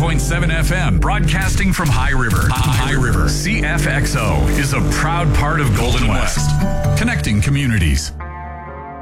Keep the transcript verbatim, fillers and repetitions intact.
point seven F M, broadcasting from High River. High River. C F X O is a proud part of Golden West, connecting communities.